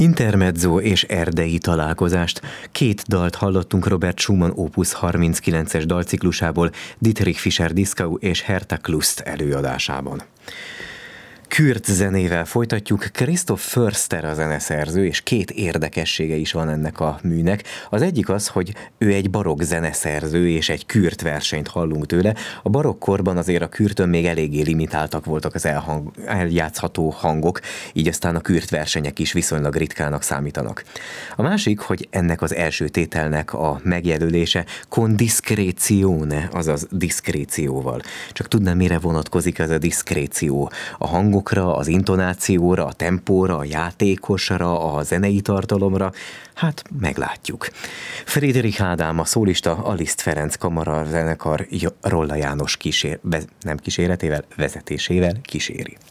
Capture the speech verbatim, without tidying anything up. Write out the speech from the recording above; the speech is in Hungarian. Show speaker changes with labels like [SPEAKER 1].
[SPEAKER 1] Intermezzo és erdei találkozást. Két dalt hallottunk Robert Schumann Opus harminckilences dalciklusából, Dietrich Fischer-Dieskau és Herta Klust előadásában. Kürt zenével folytatjuk. Christoph Förster a zeneszerző, és két érdekessége is van ennek a műnek. Az egyik az, hogy ő egy barokk zeneszerző, és egy kürt versenyt hallunk tőle. A barokkorban azért a kürtön még eléggé limitáltak voltak az elhang, eljátszható hangok, így aztán a kürt versenyek is viszonylag ritkának számítanak. A másik, hogy ennek az első tételnek a megjelölése con discrezione, azaz diszkrécióval. Csak tudnám, mire vonatkozik ez a diszkréció? A hangok az intonációra, a tempóra, a játékosra, a zenei tartalomra, hát meglátjuk. Friedrich Ádám a szólista, a Liszt Ferenc Kamara zenekar Rolla János kísér, nem kíséretével, vezetésével kíséri.